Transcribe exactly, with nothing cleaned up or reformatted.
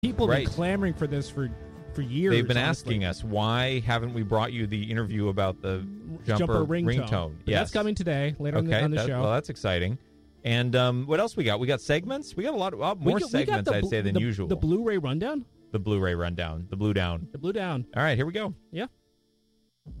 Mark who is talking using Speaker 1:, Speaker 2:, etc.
Speaker 1: People have
Speaker 2: Right.
Speaker 1: been clamoring for this for, for years.
Speaker 2: They've been
Speaker 1: honestly.
Speaker 2: asking us, why haven't we brought you the interview about the jumper,
Speaker 1: Jumper ringtone.
Speaker 2: ringtone?
Speaker 1: But
Speaker 2: Yes.
Speaker 1: That's coming today, later on
Speaker 2: Okay,
Speaker 1: the, on the
Speaker 2: that-
Speaker 1: show.
Speaker 2: well, that's exciting. And um, what else we got? We got segments. We got a lot of uh,
Speaker 1: We
Speaker 2: more
Speaker 1: got- we got
Speaker 2: segments,
Speaker 1: the
Speaker 2: I'd
Speaker 1: bl-
Speaker 2: say, than
Speaker 1: the,
Speaker 2: usual.
Speaker 1: The Blu-ray rundown?
Speaker 2: The Blu-ray rundown. The Blue Down.
Speaker 1: The Blue Down.
Speaker 2: All right, here we go.
Speaker 1: Yeah.